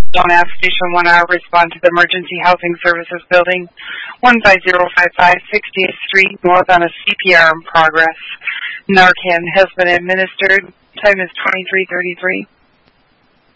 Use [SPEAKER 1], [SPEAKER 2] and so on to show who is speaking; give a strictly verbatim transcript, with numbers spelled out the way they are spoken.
[SPEAKER 1] Don't ask Station one R, respond to the Emergency Housing Services Building, one five zero five five, sixtieth Street North on a C P R in progress. Narcan has been administered. Time is twenty-three thirty-three.